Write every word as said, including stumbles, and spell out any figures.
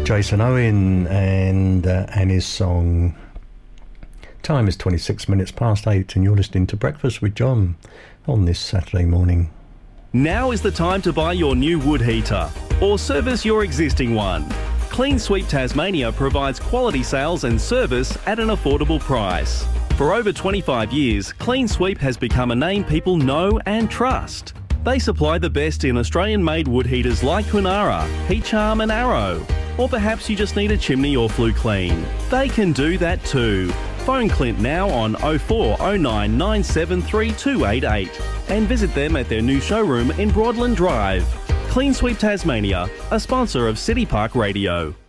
Jason Owen and uh, and his song. Time is twenty-six minutes past eight, and you're listening to Breakfast with John on this Saturday morning. Now is the time to buy your new wood heater or service your existing one. Clean Sweep Tasmania provides quality sales and service at an affordable price. For over twenty-five years, Clean Sweep has become a name people know and trust. They supply the best in Australian-made wood heaters like Kunara, Heat Charm and Arrow. Or perhaps you just need a chimney or flue clean. They can do that too. Phone Clint now on oh four oh nine nine seven three two eight eight and visit them at their new showroom in Broadland Drive. Clean Sweep Tasmania, a sponsor of City Park Radio.